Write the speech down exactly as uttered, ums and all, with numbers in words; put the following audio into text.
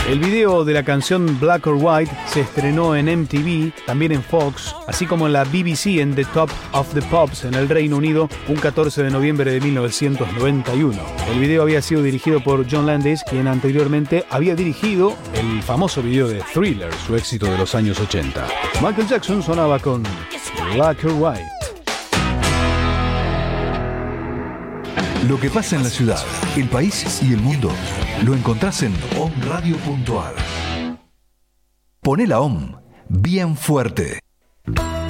El video de la canción Black or White se estrenó en M T V, también en Fox, así como en la B B C en The Top of the Pops en el Reino Unido, un catorce de noviembre de mil novecientos noventa y uno. El video había sido dirigido por John Landis, quien anteriormente había dirigido el famoso video de Thriller, su éxito de los años ochenta. Michael Jackson sonaba con Black or White. Lo que pasa en la ciudad, el país y el mundo lo encontrás en om radio punto ar. Poné la O M bien fuerte.